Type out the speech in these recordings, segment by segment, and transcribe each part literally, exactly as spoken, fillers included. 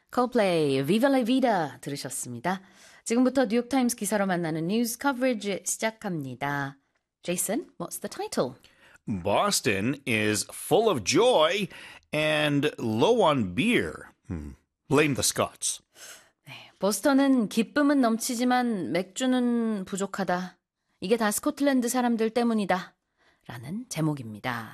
Coldplay, Viva la Vida 들으셨습니다. 지금부터 뉴욕타임스 기사로 만나는 뉴스 커버리지 시작합니다. Jason, what's the title? Boston is full of joy and low on beer. Hmm. Blame the Scots. 네, 보스턴은 기쁨은 넘치지만 맥주는 부족하다. 이게 다 스코틀랜드 사람들 때문이다. 라는 제목입니다.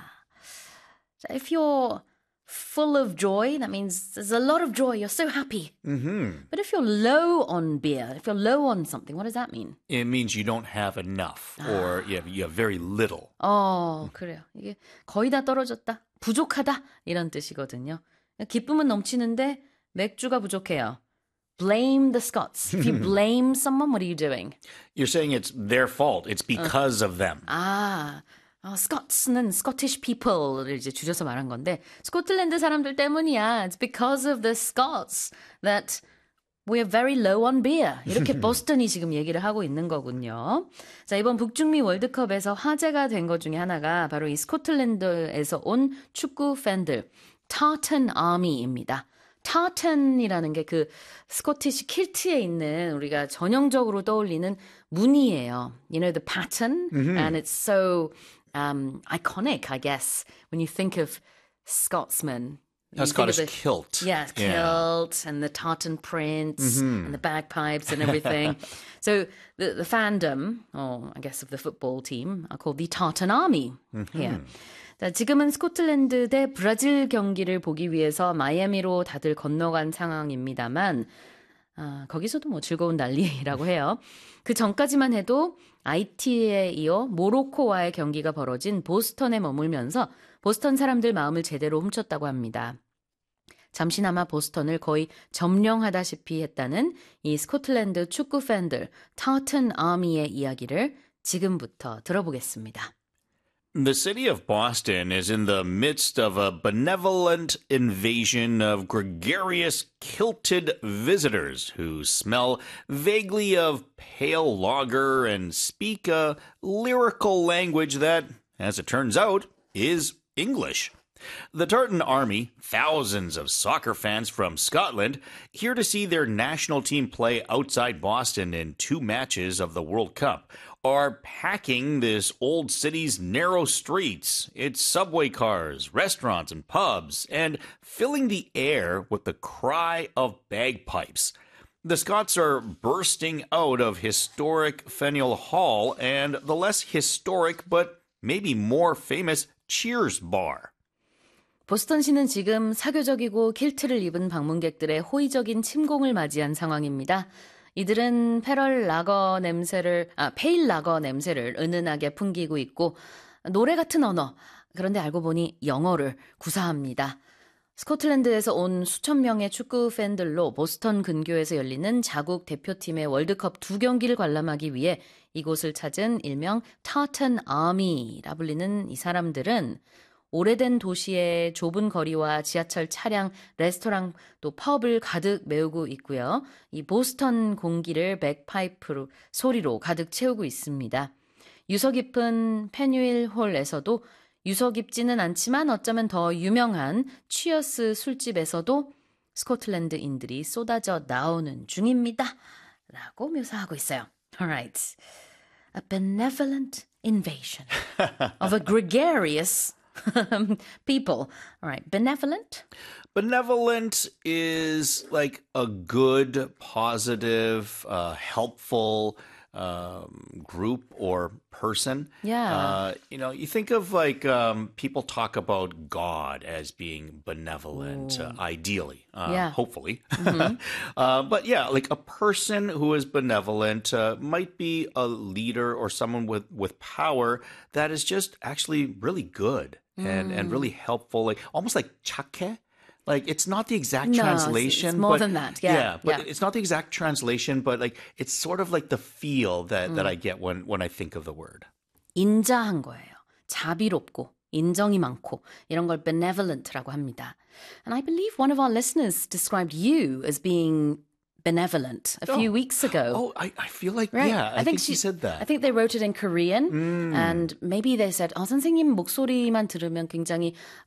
So if you're full of joy, that means there's a lot of joy. You're so happy. Mm-hmm. But if you're low on beer, if you're low on something, what does that mean? It means you don't have enough or you have, you have very little. 어, 그래요. 이게 거의 다 떨어졌다. 부족하다. 이런 뜻이거든요. 기쁨은 넘치는데 맥주가 부족해요. Blame the Scots. If you blame someone, what are you doing? You're saying it's their fault. It's because of them. 아, 어, Scots는 Scottish people를 이제 줄여서 말한 건데 스코틀랜드 사람들 때문이야. It's because of the Scots that we're very low on beer. 이렇게 보스턴이 지금 얘기를 하고 있는 거군요. 자, 이번 북중미 월드컵에서 화제가 된 것 중에 하나가 바로 이 스코틀랜드에서 온 축구 팬들 Tartan Army입니다. Tartan이라는 게 그 스코티시 킬트에 있는 우리가 전형적으로 떠올리는 무늬예요. You know the pattern, mm-hmm. and it's so um, iconic, I guess, when you think of Scotsmen. A Scottish the, kilt. Yeah, kilt yeah. and the tartan prints mm-hmm. and the bagpipes and everything. So the, the fandom, or I guess of the football team, are called the Tartan Army mm-hmm. here. 자, 지금은 스코틀랜드 대 브라질 경기를 보기 위해서 마이애미로 다들 건너간 상황입니다만 아, 거기서도 뭐 즐거운 난리라고 해요. 그 전까지만 해도 아이티에 이어 모로코와의 경기가 벌어진 보스턴에 머물면서 보스턴 사람들 마음을 제대로 훔쳤다고 합니다. 잠시나마 보스턴을 거의 점령하다시피 했다는 이 스코틀랜드 축구 팬들 타튼 아미의 이야기를 지금부터 들어보겠습니다. The city of Boston is in the midst of a benevolent invasion of gregarious, kilted visitors who smell vaguely of pale lager and speak a lyrical language that, as it turns out, is English. The Tartan Army, thousands of soccer fans from Scotland, here to see their national team play outside Boston in two matches of the World Cup, are packing this old city's narrow streets, its subway cars, restaurants, and pubs, and filling the air with the cry of bagpipes. The Scots are bursting out of historic Faneuil Hall and the less historic but maybe more famous Cheers bar. 보스턴시는 지금 사교적이고 킬트를 입은 방문객들의 호의적인 침공을 맞이한 상황입니다. 이들은 페럴 라거 냄새를, 아, 페일 라거 냄새를 은은하게 풍기고 있고 노래 같은 언어, 그런데 알고 보니 영어를 구사합니다. 스코틀랜드에서 온 수천 명의 축구 팬들로 보스턴 근교에서 열리는 자국 대표팀의 월드컵 두 경기를 관람하기 위해 이곳을 찾은 일명 타튼 아미라 불리는 이 사람들은 오래된 도시의 좁은 거리와 지하철 차량, 레스토랑, 또 펍을 가득 메우고 있고요. 이 보스턴 공기를 백파이프 소리로 가득 채우고 있습니다. 유서 깊은 페뉴일 홀에서도 유서 깊지는 않지만 어쩌면 더 유명한 취어스 술집에서도 스코틀랜드인들이 쏟아져 나오는 중입니다. 라고 묘사하고 있어요. Alright. A benevolent invasion of a gregarious people. All right. Benevolent? Benevolent is like a good, positive, uh, helpful um, group or person. Yeah. Uh, you know, you think of like um, people talk about God as being benevolent, uh, ideally, uh, yeah. hopefully. Mm-hmm. uh, but yeah, like a person who is benevolent uh, might be a leader or someone with, with power that is just actually really good. And mm. and really helpful, like almost like 착해. Like it's not the exact no, translation. It's, it's more but, than that. Yeah, yeah, but yeah. it's not the exact translation. But like it's sort of like the feel that mm. that I get when when I think of the word. 인자한 거예요. 자비롭고 인정이 많고 이런 걸 benevolent라고 합니다. And I believe one of our listeners described you as being benevolent a few oh. weeks ago. Oh, I, I feel like, right? yeah, I, I think, think she, she said that. I think they wrote it in Korean, mm. and maybe they said, 어, 선생님 목소리만 들으면 굉장히